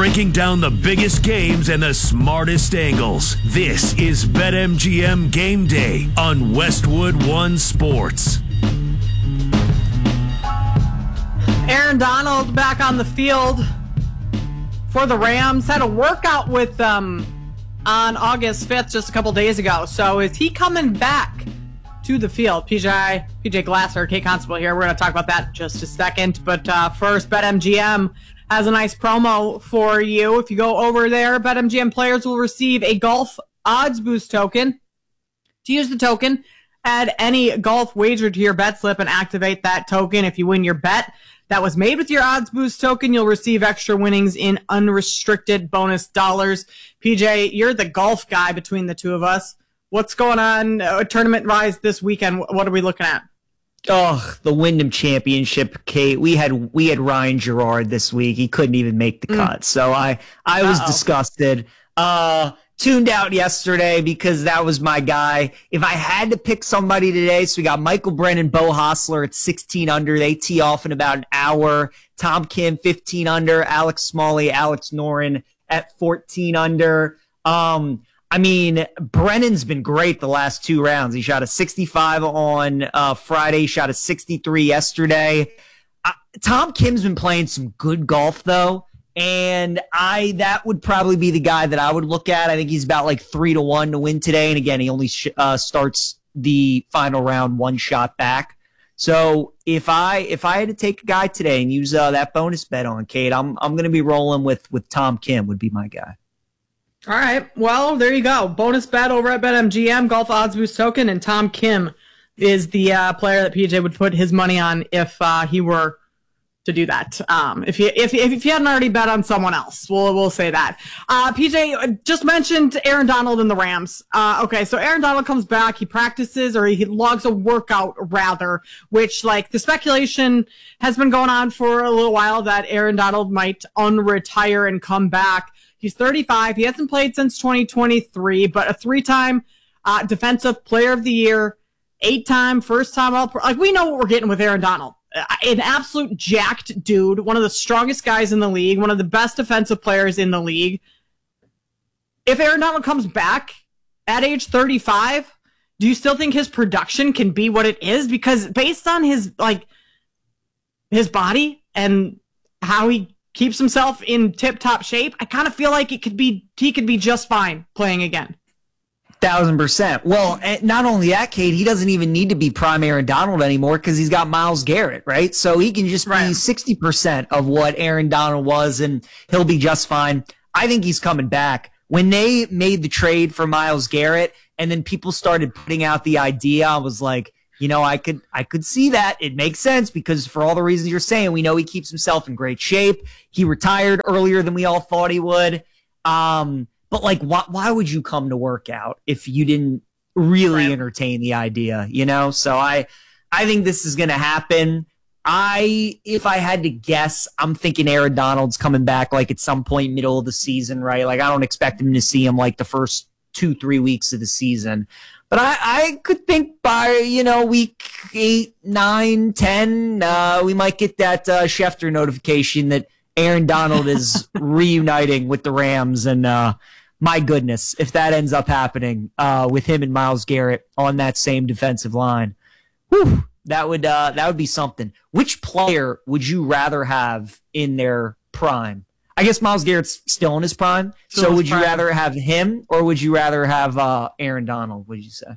breaking down the biggest games and the smartest angles. This is BetMGM Game Day on Westwood One Sports. Aaron Donald back on the field for the Rams. Had a workout with them on August 5th, just a couple days ago. So is he coming back to the field? PJ Glasser, Kate Constable here. We're going to talk about that in just a second. But first, BetMGM has a nice promo for you. If you go over there, BetMGM players will receive a golf odds boost token. To use the token, add any golf wager to your bet slip and activate that token. If you win your bet that was made with your odds boost token, you'll receive extra winnings in unrestricted bonus dollars. PJ, you're the golf guy between the two of us. What's going on tournament-wise this weekend? What are we looking at? Oh, the Wyndham Championship, Kate. We had Ryan Gerard this week. He couldn't even make the cut. So I was disgusted. Tuned out yesterday because that was my guy. If I had to pick somebody today, so we got Michael Brennan, Beau Hossler at 16 under. They tee off in about an hour. Tom Kim, 15 under. Alex Smalley, Alex Noren at 14 under. I mean, Brennan's been great the last two rounds. He shot a 65 on Friday, shot a 63 yesterday. Tom Kim's been playing some good golf, though, and that would probably be the guy that I would look at. I think he's about like 3-1 to win today, and again, he only starts the final round one shot back. So if I had to take a guy today and use that bonus bet on Kate, I'm going to be rolling with Tom Kim would be my guy. All right. Well, there you go. Bonus bet over at BetMGM, golf odds boost token, and Tom Kim is the player that PJ would put his money on if he were to do that. If you hadn't already bet on someone else, we'll say that. PJ just mentioned Aaron Donald and the Rams. Okay, so Aaron Donald comes back, he practices, or he logs a workout rather, which like the speculation has been going on for a little while that Aaron Donald might unretire and come back. He's 35. He hasn't played since 2023, but a 3-time Defensive Player of the Year, 8-time first-time All-Pro. Like, we know what we're getting with Aaron Donald. An absolute jacked dude, one of the strongest guys in the league, one of the best defensive players in the league. If Aaron Donald comes back at age 35, do you still think his production can be what it is? Because based on his body and how he keeps himself in tip-top shape, I kind of feel like he could be just fine playing again. 1,000%. Well, not only that, Kate, he doesn't even need to be prime Aaron Donald anymore because he's got Myles Garrett, right? So he can just be 60% of what Aaron Donald was, and he'll be just fine. I think he's coming back. When they made the trade for Myles Garrett, and then people started putting out the idea, I was like, you know, I could see that. It makes sense because for all the reasons you're saying, we know he keeps himself in great shape. He retired earlier than we all thought he would. But like, why would you come to work out if you didn't really entertain the idea, you know? So I think this is going to happen. If I had to guess, I'm thinking Aaron Donald's coming back like at some point middle of the season, right? Like I don't expect him to see him like the first 2-3 weeks of the season. But I could think by, week 8, 9, 10, we might get that Schefter notification that Aaron Donald is reuniting with the Rams. And my goodness, if that ends up happening with him and Myles Garrett on that same defensive line, whew, that would be something. Which player would you rather have in their prime? I guess Myles Garrett's still in his prime. So would you rather have him or would you rather have Aaron Donald, would you say?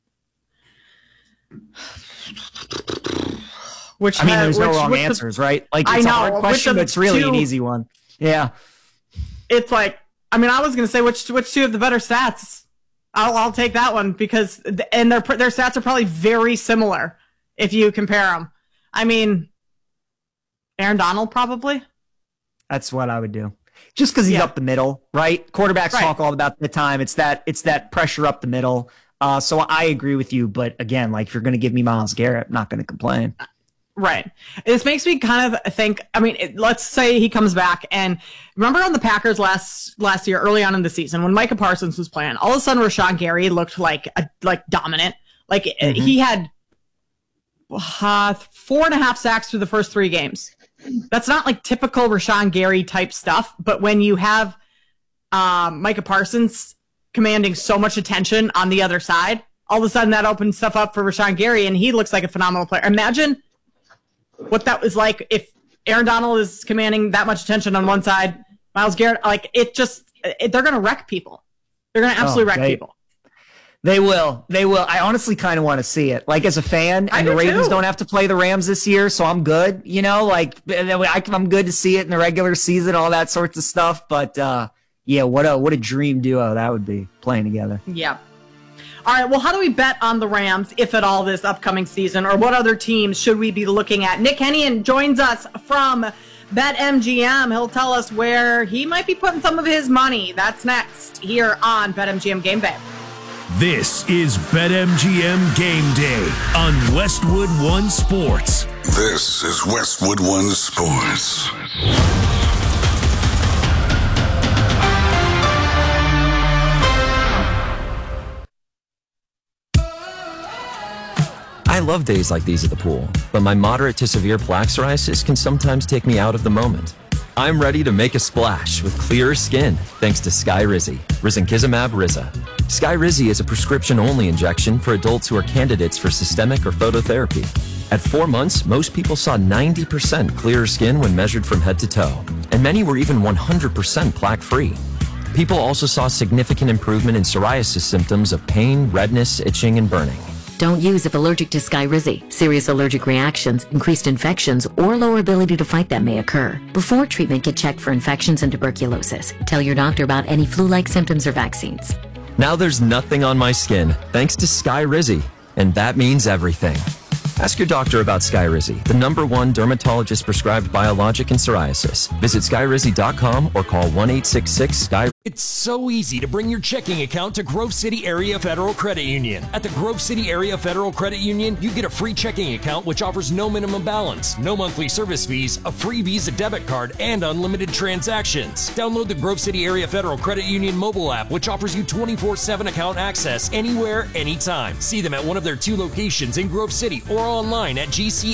There's no wrong answers, right? Like, it's a hard question, but it's really an easy one. Yeah. It's like, I was going to say which two have the better stats. I'll take that one because their stats are probably very similar if you compare them. Aaron Donald probably. That's what I would do. Just because he's up the middle, right? Quarterbacks talk all about the time. It's that pressure up the middle. So I agree with you. But again, like if you're going to give me Myles Garrett, I'm not going to complain. Right. This makes me kind of think, let's say he comes back and remember on the Packers last year, early on in the season when Micah Parsons was playing, all of a sudden Rashawn Gary looked like dominant. Like he had 4.5 sacks through the first 3 games. That's not like typical Rashawn Gary type stuff, but when you have Micah Parsons commanding so much attention on the other side, all of a sudden that opens stuff up for Rashawn Gary, and he looks like a phenomenal player. Imagine what that was like if Aaron Donald is commanding that much attention on one side, Myles Garrett, like they're going to wreck people. They're going to absolutely wreck people. They will. I honestly kind of want to see it. Like, as a fan, and the Ravens don't have to play the Rams this year, so I'm good. You know, like, I'm good to see it in the regular season, all that sorts of stuff. But yeah, what a dream duo that would be, playing together. Yeah. All right, well, how do we bet on the Rams, if at all, this upcoming season? Or what other teams should we be looking at? Nick Hennigan joins us from BetMGM. He'll tell us where he might be putting some of his money. That's next here on BetMGM Game Day. This is BetMGM Game Day on Westwood One Sports. This is Westwood One Sports. I love days like these at the pool, but my moderate to severe plaque psoriasis can sometimes take me out of the moment. I'm ready to make a splash with clearer skin thanks to Skyrizi, risankizumab Riza. Skyrizi is a prescription-only injection for adults who are candidates for systemic or phototherapy. At 4 months, most people saw 90% clearer skin when measured from head to toe, and many were even 100% plaque-free. People also saw significant improvement in psoriasis symptoms of pain, redness, itching, and burning. Don't use if allergic to Skyrizi. Serious allergic reactions, increased infections, or lower ability to fight them may occur. Before treatment, get checked for infections and tuberculosis. Tell your doctor about any flu-like symptoms or vaccines. Now there's nothing on my skin thanks to Skyrizi, and that means everything. Ask your doctor about Skyrizi, the #1 dermatologist-prescribed biologic in psoriasis. Visit Skyrizi.com or call 1-866-SKY. It's so easy to bring your checking account to Grove City Area Federal Credit Union. At the Grove City Area Federal Credit Union, you get a free checking account which offers no minimum balance, no monthly service fees, a free Visa debit card, and unlimited transactions. Download the Grove City Area Federal Credit Union mobile app, which offers you 24/7 account access anywhere, anytime. See them at one of their 2 locations in Grove City or online at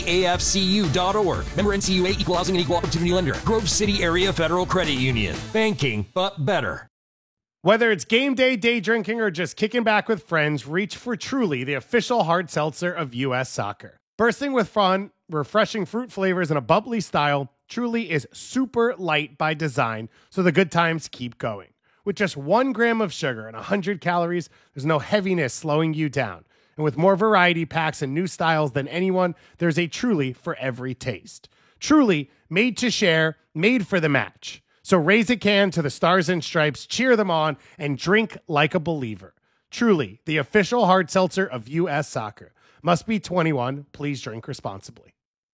gcafcu.org. Member NCUA, Equal Housing and Equal Opportunity Lender. Grove City Area Federal Credit Union. Banking, but better. Whether it's game day, day drinking, or just kicking back with friends, reach for Truly, the official hard seltzer of U.S. Soccer. Bursting with fun, refreshing fruit flavors, and a bubbly style, Truly is super light by design, so the good times keep going. With just 1 gram of sugar and 100 calories, there's no heaviness slowing you down. And with more variety packs and new styles than anyone, there's a Truly for every taste. Truly, made to share, made for the match. So raise a can to the Stars and Stripes, cheer them on, and drink like a believer. Truly, the official hard seltzer of U.S. Soccer. Must be 21. Please drink responsibly.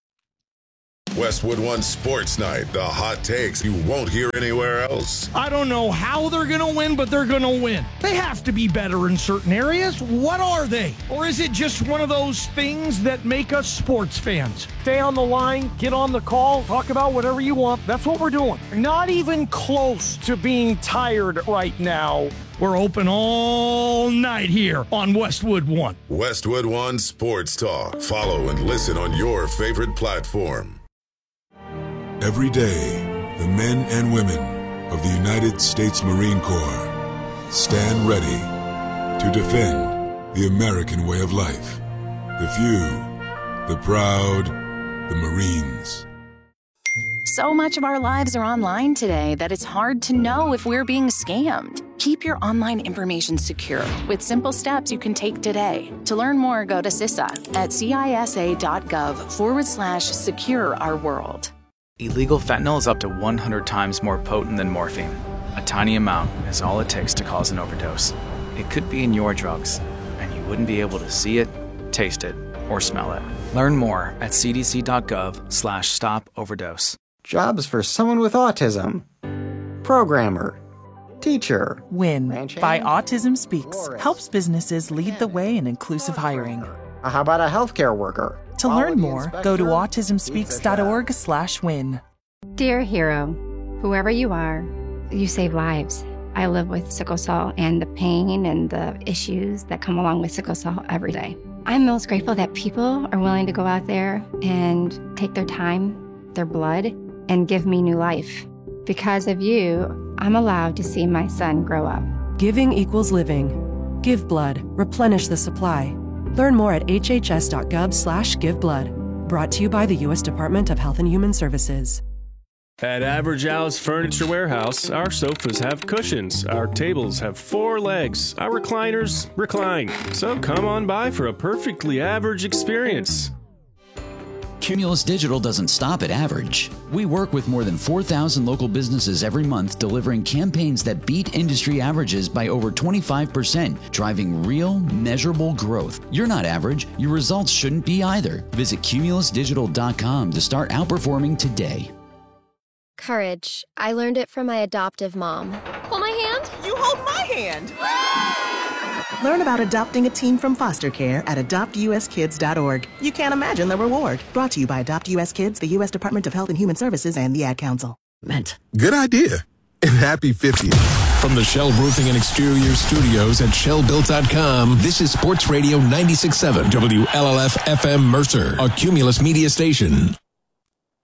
Westwood One Sports Night, the hot takes you won't hear anywhere else. I don't know how they're going to win, but they're going to win. They have to be better in certain areas. What are they? Or is it just one of those things that make us sports fans? Stay on the line, get on the call, talk about whatever you want. That's what we're doing. Not even close to being tired right now. We're open all night here on Westwood One. Westwood One Sports Talk. Follow and listen on your favorite platform. Every day, the men and women of the United States Marine Corps stand ready to defend the American way of life. The few, the proud, the Marines. So much of our lives are online today that it's hard to know if we're being scammed. Keep your online information secure with simple steps you can take today. To learn more, go to CISA at cisa.gov/secure our world. Illegal fentanyl is up to 100 times more potent than morphine. A tiny amount is all it takes to cause an overdose. It could be in your drugs, and you wouldn't be able to see it, taste it, or smell it. Learn more at cdc.gov/stop-overdose. Jobs for someone with autism. Programmer. Teacher. WIN by Autism Speaks helps businesses lead the way in inclusive hiring. How about a healthcare worker? To learn more, go to autismspeaks.org/win. Dear hero, whoever you are, you save lives. I live with sickle cell and the pain and the issues that come along with sickle cell every day. I'm most grateful that people are willing to go out there and take their time their blood and give me new life. Because of you, I'm allowed to see my son grow up. Giving equals living. Give blood. Replenish the supply. Learn more at hhs.gov/giveblood. Brought to you by the U.S. Department of Health and Human Services. At Average Al's Furniture Warehouse, our sofas have cushions, our tables have 4 legs, our recliners recline. So come on by for a perfectly average experience. Cumulus Digital doesn't stop at average. We work with more than 4,000 local businesses every month, delivering campaigns that beat industry averages by over 25%, driving real, measurable growth. You're not average. Your results shouldn't be either. Visit cumulusdigital.com to start outperforming today. Courage. I learned it from my adoptive mom. Hold my hand. You hold my hand. Learn about adopting a teen from foster care at adoptuskids.org. You can't imagine the reward. Brought to you by Adopt US Kids, the U.S. Department of Health and Human Services, and the Ad Council. Good idea. And happy 50th. From the Shell Roofing and Exterior Studios at ShellBuilt.com, this is Sports Radio 96.7 WLLF FM Mercer, a Cumulus media station.